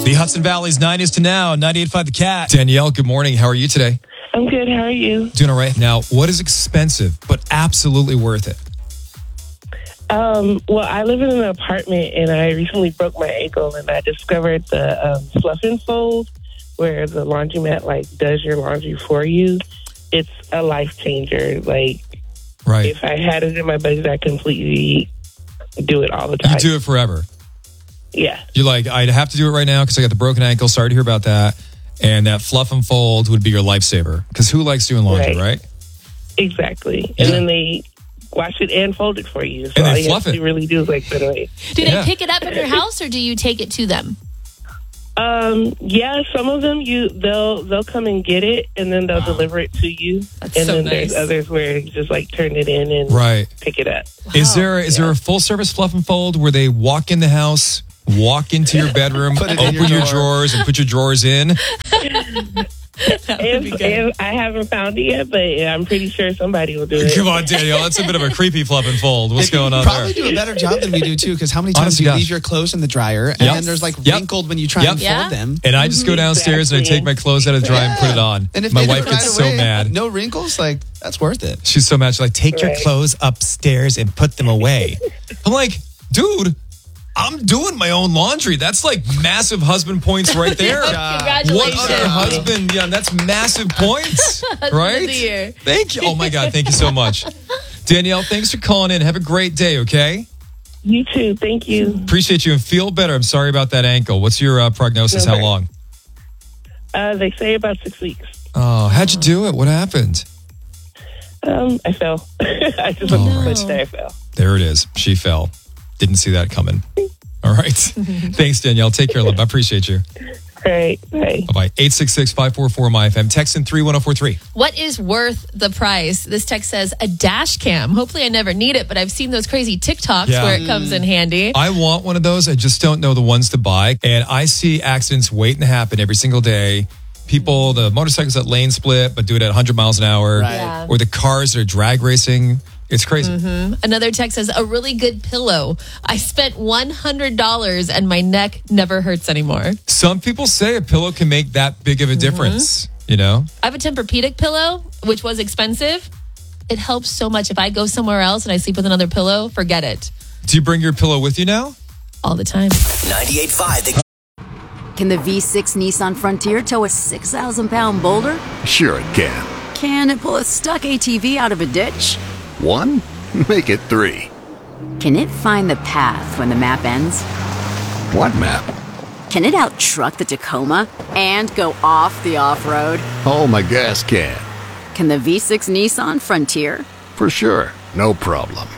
The Hudson Valley's 90s to now, 98.5 The Cat. Danielle, good morning. How are you today? I'm good. How are you? Doing all right. Now, what is expensive but absolutely worth it? Well, I live in an apartment, and I recently broke my ankle, and I discovered the Fluff and Fold, where the laundromat does your laundry for you. It's a life changer. Right. If I had it in my budget, I completely do it all the time. You do it forever. Yeah. You're like, I'd have to do it right now because I got the broken ankle. Sorry to hear about that. And that Fluff and Fold would be your lifesaver. Because who likes doing laundry, right? Exactly. Yeah. And then they wash it and fold it for you. So And they all you fluff have to it. really do is put it away. Do they pick it up at your house or do you take it to them? Yeah, some of them they'll come and get it and then they'll deliver it to you. That's and so then nice. there's others where you just turn it in and pick it up. Is there a full service Fluff and Fold where they walk in the house, walk into your bedroom, open your drawers and put your drawers in? And I haven't found it yet, but I'm pretty sure somebody will do it. Come on, Danielle. That's a bit of a creepy Fluff and Fold. What's going on probably there? do a better job than we do, too, because how many times Honest do you to God. leave your clothes in the dryer, and then there's wrinkled when you try and fold them. And I just go downstairs and I take my clothes out of the dryer and put it on. And if my they do wife it gets right so away, mad. No wrinkles, that's worth it. She's so mad. She's like, take your Right. clothes upstairs and put them away. I'm like, dude, I'm doing my own laundry. That's massive husband points right there. Congratulations. What other husband? Yeah, that's massive points, right? of the year. Thank you. Oh my God, thank you so much. Danielle, thanks for calling in. Have a great day, okay? You too. Thank you. Appreciate you and feel better. I'm sorry about that ankle. What's your prognosis? No How worries. long? They say about 6 weeks. Oh, how'd you do it? What happened? I fell. I just looked at the I fell. There it is. She fell. Didn't see that coming. All right. Thanks, Danielle. Take care, love. I appreciate you. All right. Bye. Bye-bye. 866-544-MyFM. Text in 31043. What is worth the price? This text says a dash cam. Hopefully I never need it, but I've seen those crazy TikToks where it comes in handy. I want one of those. I just don't know the ones to buy. And I see accidents waiting to happen every single day. People, the motorcycles at lane split, but do it at 100 miles an hour. Right. Yeah. Or the cars that are drag racing. It's crazy. Another text says a really good pillow. I spent $100 and my neck never hurts anymore. Some people say a pillow can make that big of a difference, you know? I have a Tempur-Pedic pillow, which was expensive. It helps so much. If I go somewhere else and I sleep with another pillow, forget it. Do you bring your pillow with you now? All the time. 98.5 Can the V6 Nissan Frontier tow a 6,000-pound boulder? Sure it can. Can it pull a stuck ATV out of a ditch? 1? Make it 3. Can it find the path when the map ends? What map? Can it out-truck the Tacoma and go off the off-road? Oh, my gas can. Can the V6 Nissan Frontier? For sure. No problem.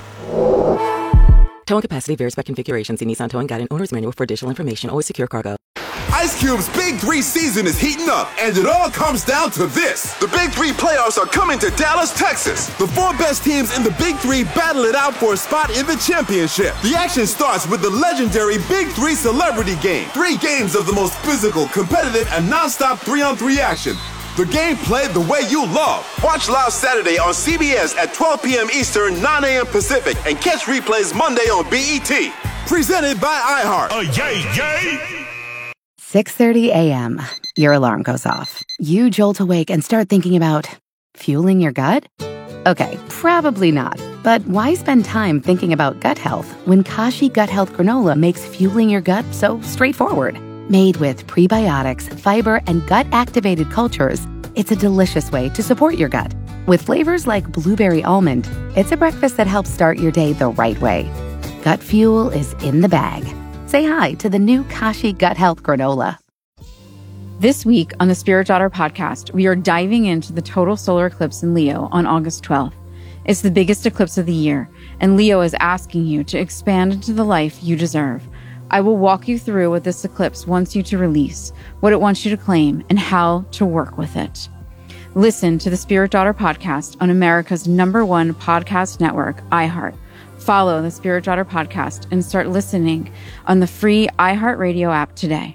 Towing capacity varies by configuration. See Nissan Towing Guide and Owner's Manual for additional information. Always secure cargo. Ice Cube's Big 3 season is heating up, and it all comes down to this. The Big 3 playoffs are coming to Dallas, Texas. The 4 best teams in the Big 3 battle it out for a spot in the championship. The action starts with the legendary Big 3 Celebrity Game. 3 games of the most physical, competitive, and non-stop 3-on-3 action. The game played the way you love. Watch live Saturday on CBS at 12 p.m. Eastern, 9 a.m. Pacific, and catch replays Monday on BET. Presented by iHeart. Yay! 6:30 a.m. Your alarm goes off. You jolt awake and start thinking about fueling your gut? Okay, probably not. But why spend time thinking about gut health when Kashi Gut Health Granola makes fueling your gut so straightforward? Made with prebiotics, fiber, and gut-activated cultures, it's a delicious way to support your gut. With flavors like blueberry almond, it's a breakfast that helps start your day the right way. Gut fuel is in the bag. Say hi to the new Kashi Gut Health Granola. This week on the Spirit Daughter podcast, we are diving into the total solar eclipse in Leo on August 12th. It's the biggest eclipse of the year, and Leo is asking you to expand into the life you deserve. I will walk you through what this eclipse wants you to release, what it wants you to claim, and how to work with it. Listen to the Spirit Daughter podcast on America's #1 podcast network, iHeart. Follow the Spirit Daughter podcast and start listening on the free iHeartRadio app today.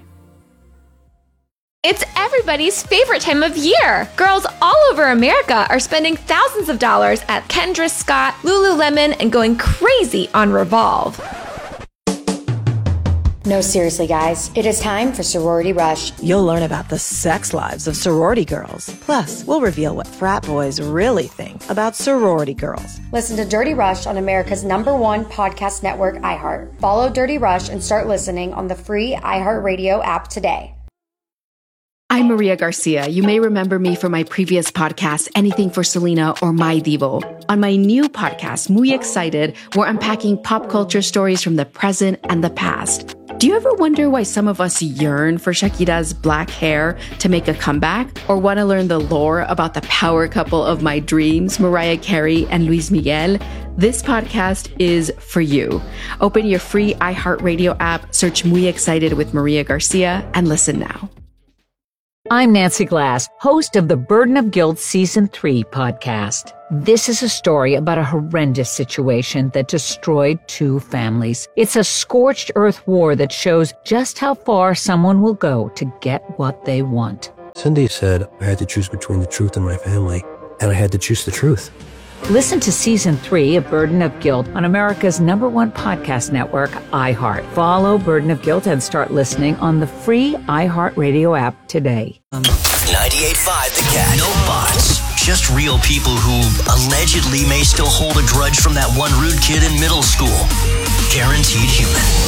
It's everybody's favorite time of year. Girls all over America are spending thousands of dollars at Kendra Scott, Lululemon, and going crazy on Revolve. No, seriously, guys. It is time for Sorority Rush. You'll learn about the sex lives of sorority girls. Plus, we'll reveal what frat boys really think about sorority girls. Listen to Dirty Rush on America's #1 podcast network, iHeart. Follow Dirty Rush and start listening on the free iHeartRadio app today. I'm Maria Garcia. You may remember me from my previous podcast, Anything for Selena or My Divo. On my new podcast, Muy Excited, we're unpacking pop culture stories from the present and the past. Do you ever wonder why some of us yearn for Shakira's black hair to make a comeback? Or want to learn the lore about the power couple of my dreams, Mariah Carey and Luis Miguel? This podcast is for you. Open your free iHeartRadio app, search Muy Excited with Maria Garcia, and listen now. I'm Nancy Glass, host of the Burden of Guilt Season 3 podcast. This is a story about a horrendous situation that destroyed 2 families. It's a scorched earth war that shows just how far someone will go to get what they want. Cindy said I had to choose between the truth and my family, and I had to choose the truth. Listen to Season 3 of Burden of Guilt on America's #1 podcast network, iHeart. Follow Burden of Guilt and start listening on the free iHeartRadio app today. 98.5 The Cat. No bots. Just real people who allegedly may still hold a grudge from that one rude kid in middle school. Guaranteed human.